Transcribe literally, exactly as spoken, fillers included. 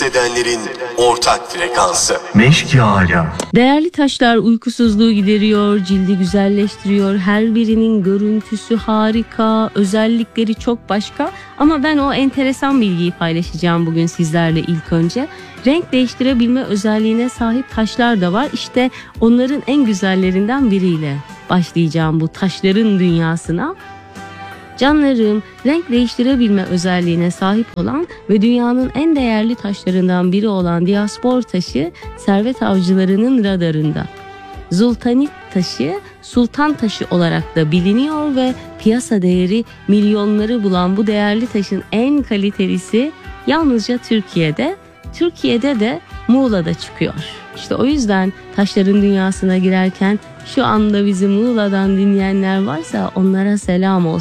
hissedenlerin ortak frekansı. Meşk Alem. Değerli taşlar uykusuzluğu gideriyor, cildi güzelleştiriyor. Her birinin görüntüsü harika, özellikleri çok başka. Ama ben o enteresan bilgiyi paylaşacağım bugün sizlerle ilk önce. Renk değiştirebilme özelliğine sahip taşlar da var. İşte onların en güzellerinden biriyle başlayacağım bu taşların dünyasına. Canlarım, renk değiştirebilme özelliğine sahip olan ve dünyanın en değerli taşlarından biri olan diaspor taşı servet avcılarının radarında. Zultanit taşı sultan taşı olarak da biliniyor ve piyasa değeri milyonları bulan bu değerli taşın en kalitelisi yalnızca Türkiye'de, Türkiye'de de Muğla'da çıkıyor. İşte o yüzden taşların dünyasına girerken şu anda bizi Muğla'dan dinleyenler varsa onlara selam olsun.